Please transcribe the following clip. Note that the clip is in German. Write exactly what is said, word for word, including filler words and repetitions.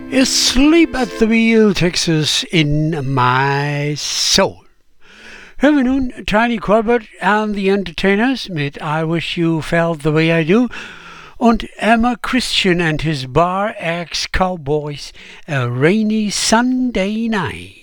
Asleep at the Wheel, Texas in My Soul. Hören wir nun Tiny Colbert and the Entertainers mit I Wish You Felt the Way I Do und Emma Christian and his Bar Axe Cowboys, A Rainy Sunday Night.